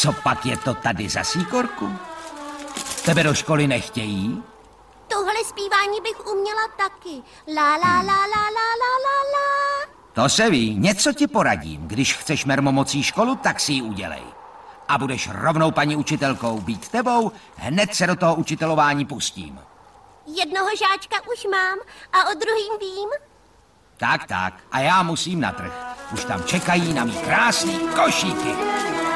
Co pak je to tady za síkorku? Tebe do školy nechtějí? Tohle zpívání bych uměla taky. La la la la la la la la. To se ví, něco ti poradím. Když chceš mermomocí školu, tak si ji udělej. A budeš rovnou paní učitelkou. Být tebou, hned se do toho učitelování pustím. Jednoho žáčka už mám a o druhým vím. Tak. A já musím na trh. Už tam čekají na mý krásný košíky.